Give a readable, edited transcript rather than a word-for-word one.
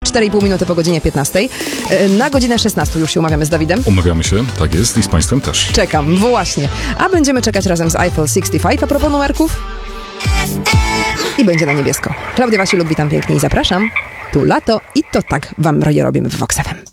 4,5 minuty po godzinie 15. Na godzinę 16 już się umawiamy z Dawidem. Umawiamy się, tak jest, i z Państwem też. Czekam, właśnie. A będziemy czekać razem z Eiffel 65 a propos numerków. I będzie na niebiesko. Klaudia Wasiluk, witam pięknie i zapraszam. Tu lato i to tak wam robimy w Vox FM.